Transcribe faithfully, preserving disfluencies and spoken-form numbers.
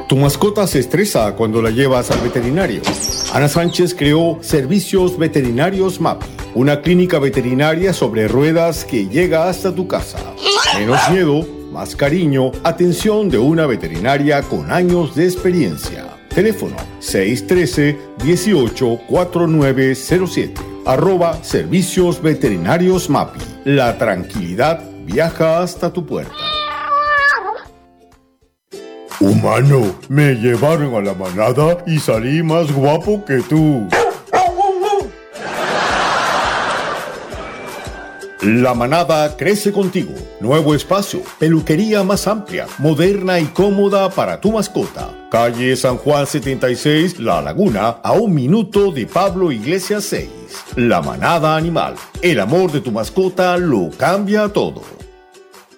Tu mascota se estresa cuando la llevas al veterinario. Ana Sánchez creó Servicios Veterinarios MAPI, una clínica veterinaria sobre ruedas que llega hasta tu casa. Menos miedo, más cariño, atención de una veterinaria con años de experiencia. Teléfono seis uno tres, uno ocho, cuatro nueve cero siete. Arroba Servicios Veterinarios MAPI. La tranquilidad viaja hasta tu puerta. Humano, me llevaron a la manada y salí más guapo que tú. La manada crece contigo. Nuevo espacio, peluquería más amplia, moderna y cómoda para tu mascota. Calle San Juan setenta y seis, La Laguna, a un minuto de Pablo Iglesias seis. La Manada Animal. El amor de tu mascota lo cambia todo.